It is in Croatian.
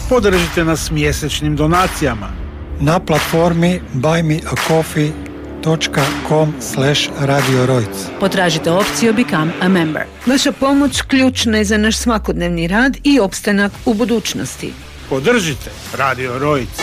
Podržite nas mjesečnim donacijama na platformi buymeacoffee.com/Radio Rojc. Potražite opciju Become a Member. Vaša pomoć ključna je za naš svakodnevni rad i opstanak u budućnosti. Podržite Radio Rojc.